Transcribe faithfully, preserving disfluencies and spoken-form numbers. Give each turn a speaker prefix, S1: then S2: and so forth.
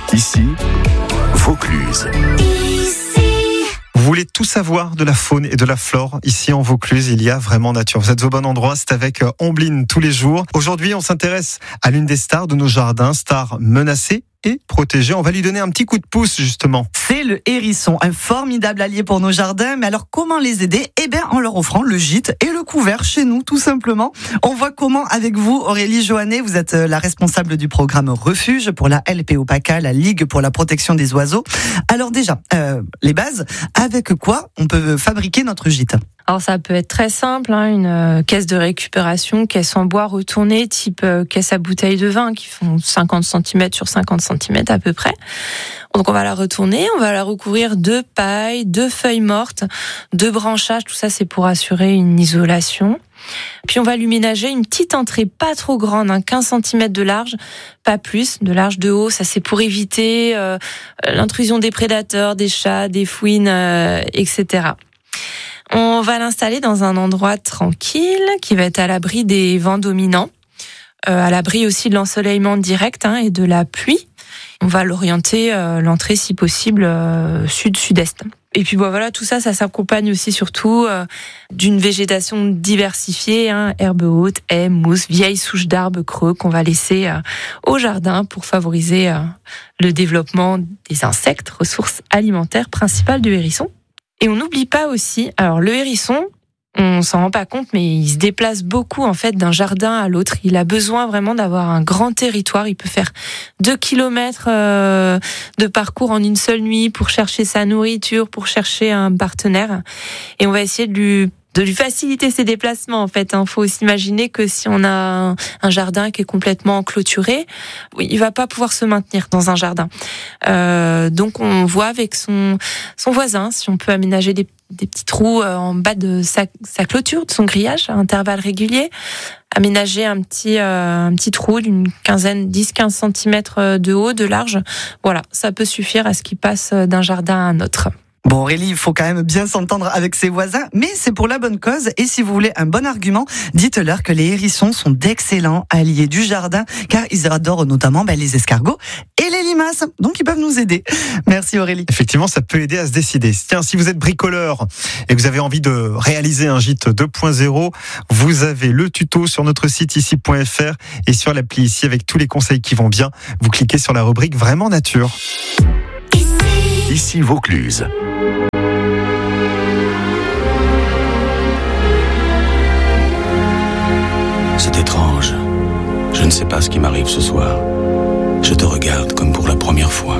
S1: Ici, Vaucluse.
S2: Vous voulez tout savoir de la faune et de la flore? Ici en Vaucluse, il y a vraiment nature. Vous êtes au bon endroit, c'est avec Ombline tous les jours. Aujourd'hui, on s'intéresse à l'une des stars de nos jardins, star menacée et protégée. On va lui donner un petit coup de pouce justement.
S3: C'est le hérisson, un formidable allié pour nos jardins. Mais alors comment les aider? Eh bien en leur offrant le gîte et le couvert chez nous tout simplement. On voit comment avec vous, Aurélie Joannet, vous êtes la responsable du programme Refuge pour la L P O PACA, la Ligue pour la protection des oiseaux. Alors déjà, euh, les bases, avec quoi on peut fabriquer notre gîte?
S4: Alors ça peut être très simple, hein, une euh, caisse de récupération, caisse en bois retournée, type euh, caisse à bouteille de vin, qui font cinquante centimètres sur cinquante centimètres à peu près. Donc on va la retourner, on va la recouvrir de paille, de feuilles mortes, de branchages, tout ça c'est pour assurer une isolation. Puis on va lui ménager une petite entrée pas trop grande, hein, quinze centimètres de large, pas plus, de large de haut, ça c'est pour éviter euh, l'intrusion des prédateurs, des chats, des fouines, euh, et cetera. On va l'installer dans un endroit tranquille, qui va être à l'abri des vents dominants, euh, à l'abri aussi de l'ensoleillement direct hein, et de la pluie. On va l'orienter, euh, l'entrée si possible, euh, sud-sud-est. Et puis bon, voilà, tout ça, ça s'accompagne aussi surtout euh, d'une végétation diversifiée, hein, herbes hautes, haies, mousses, vieilles souches d'arbres creux qu'on va laisser euh, au jardin pour favoriser euh, le développement des insectes, ressources alimentaires principales du hérisson. Et on n'oublie pas aussi, alors le hérisson, on s'en rend pas compte, mais il se déplace beaucoup en fait d'un jardin à l'autre. Il a besoin vraiment d'avoir un grand territoire. Il peut faire deux kilomètres euh, de parcours en une seule nuit pour chercher sa nourriture, pour chercher un partenaire. Et on va essayer de lui de lui faciliter ses déplacements en fait. Il faut s'imaginer que si on a un, un jardin qui est complètement clôturé, il va pas pouvoir se maintenir dans un jardin. Euh, donc on voit avec son son voisin si on peut aménager des des petits trous en bas de sa, sa clôture, de son grillage à intervalles réguliers, aménager un petit euh, un petit trou d'une quinzaine, dix quinze centimètres de haut, de large. Voilà, ça peut suffire à ce qu'il passe d'un jardin à un autre.
S3: Bon Aurélie, il faut quand même bien s'entendre avec ses voisins, mais c'est pour la bonne cause. Et si vous voulez un bon argument, dites-leur que les hérissons sont d'excellents alliés du jardin, car ils adorent notamment ben, les escargots et les limaces, donc ils peuvent nous aider. Merci Aurélie.
S2: Effectivement, ça peut aider à se décider. Tiens, si vous êtes bricoleur et que vous avez envie de réaliser un gîte deux point zéro, vous avez le tuto sur notre site ici point f r et sur l'appli ici avec tous les conseils qui vont bien. Vous cliquez sur la rubrique Vraiment Nature.
S1: Ici Vaucluse.
S5: C'est étrange. Je ne sais pas ce qui m'arrive ce soir. Je te regarde comme pour la première fois.